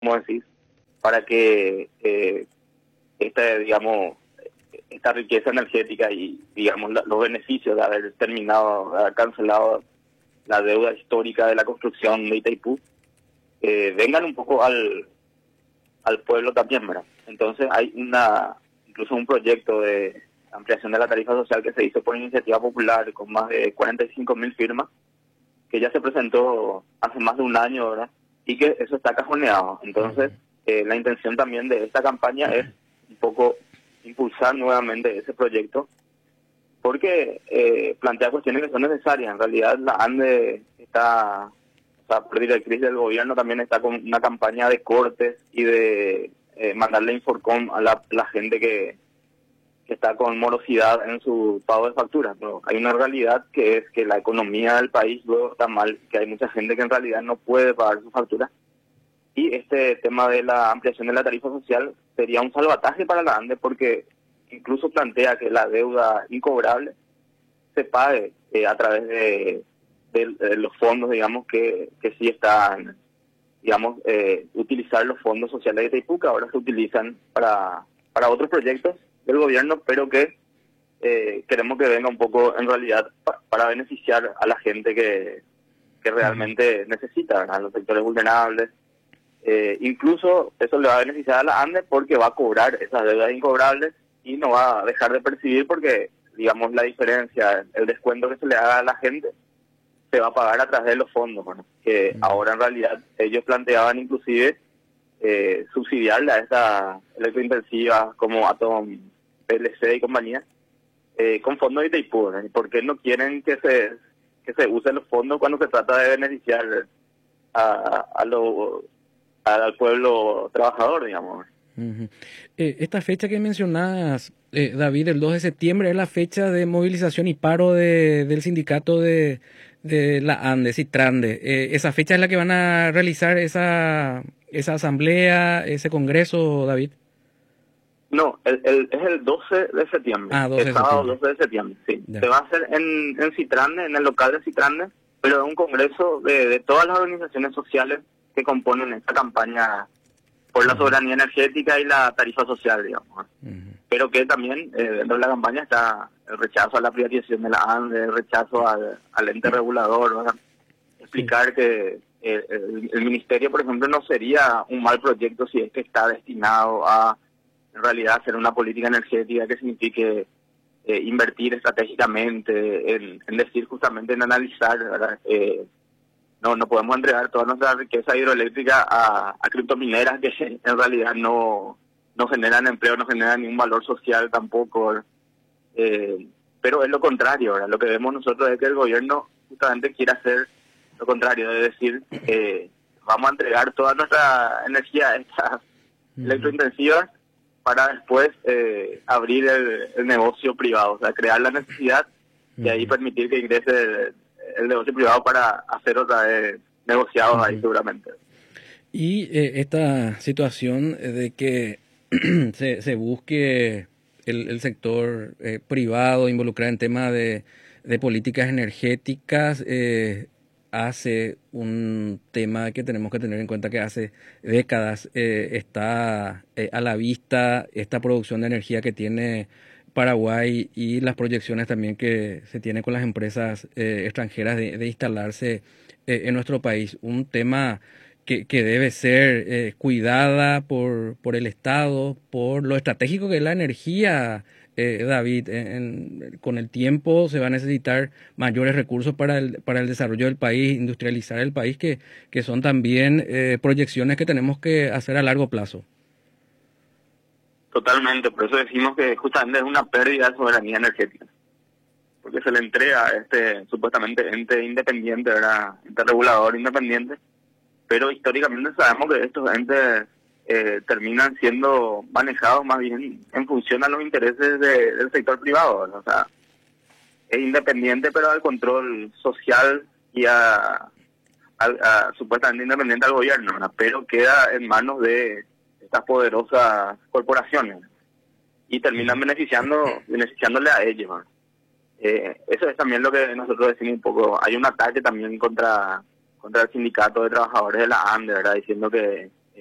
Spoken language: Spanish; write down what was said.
como decís, para que digamos, esta riqueza energética y, digamos, los beneficios de haber terminado, de haber cancelado la deuda histórica de la construcción de Itaipú, vengan un poco al pueblo también, ¿verdad? Entonces hay incluso un proyecto de ampliación de la tarifa social que se hizo por iniciativa popular con más de 45.000 firmas, que ya se presentó hace más de un año, ¿verdad? Y que eso está cajoneado. Entonces, la intención también de esta campaña es un poco impulsar nuevamente ese proyecto, porque plantea cuestiones que son necesarias. En realidad, la ANDE está, o sea, por directriz del gobierno, también está con una campaña de cortes y de mandarle Inforcom a la gente que está con morosidad en su pago de facturas. Pero hay una realidad que es que la economía del país luego está mal, que hay mucha gente que en realidad no puede pagar su factura. Y este tema de la ampliación de la tarifa social sería un salvataje para la ANDE, porque incluso plantea que la deuda incobrable se pague a través de los fondos, digamos, que sí están, digamos, utilizar los fondos sociales de Itaipú, que ahora se utilizan para otros proyectos del gobierno, pero que queremos que venga un poco, en realidad, para beneficiar a la gente que realmente necesita, a los sectores vulnerables. Incluso eso le va a beneficiar a la ANDE porque va a cobrar esas deudas incobrables y no va a dejar de percibir porque, digamos, la diferencia, el descuento que se le haga a la gente se va a pagar a través de los fondos, bueno, que ahora en realidad ellos planteaban inclusive subsidiarle a estas electrointensivas como Atom, PLC y compañía con fondos de Itaipú, ¿no? ¿Por qué no quieren que se usen los fondos cuando se trata de beneficiar al pueblo trabajador, digamos? Esta fecha que mencionas, David, el 2 de septiembre, es la fecha de movilización y paro del sindicato de la ANDE, Citrande. ¿Esa fecha es la que van a realizar esa asamblea, ese congreso, David? No, es el 12 de septiembre. Ah, 12 El de sábado septiembre. 12 de septiembre, sí. Ya. Se va a hacer en Citrande, en el local de Citrande, pero es un congreso de todas las organizaciones sociales que componen esta campaña por la soberanía energética y la tarifa social, digamos. Pero que también dentro de la campaña está el rechazo a la privatización de la ANDE, el rechazo al ente regulador, ¿verdad? Sí. Explicar que el ministerio, por ejemplo, no sería un mal proyecto si es que está destinado a, en realidad, hacer una política energética que signifique invertir estratégicamente, en decir justamente, en analizar, ¿verdad? No podemos entregar toda nuestra riqueza hidroeléctrica a criptomineras que en realidad no generan empleo, no generan ningún valor social tampoco. Pero es lo contrario, ¿verdad? Lo que vemos nosotros es que el gobierno justamente quiere hacer lo contrario, es decir, vamos a entregar toda nuestra energía a estas electrointensivas para después abrir el negocio privado, o sea, crear la necesidad y ahí permitir que ingrese el negocio privado para hacer otra vez negociados ahí seguramente. Y esta situación de que se busque el sector privado involucrado en temas de políticas energéticas hace un tema que tenemos que tener en cuenta, que hace décadas está a la vista esta producción de energía que tiene Paraguay y las proyecciones también que se tiene con las empresas extranjeras de instalarse en nuestro país. Un tema que debe ser cuidada por el Estado, por lo estratégico que es la energía, David. Con el tiempo se va a necesitar mayores recursos para el desarrollo del país, industrializar el país, que son también proyecciones que tenemos que hacer a largo plazo. Totalmente, por eso decimos que justamente es una pérdida de soberanía energética, porque se le entrega a este supuestamente ente independiente, ¿verdad? Ente regulador independiente, pero históricamente sabemos que estos entes terminan siendo manejados más bien en función a los intereses del sector privado, ¿verdad? O sea, es independiente pero al control social y supuestamente independiente al gobierno, ¿verdad? Pero queda en manos de estas poderosas corporaciones y terminan beneficiándole a ellos, ¿verdad? Eso es también lo que nosotros decimos un poco. Hay un ataque también contra el sindicato de trabajadores de la ANDE, ¿verdad? Diciendo que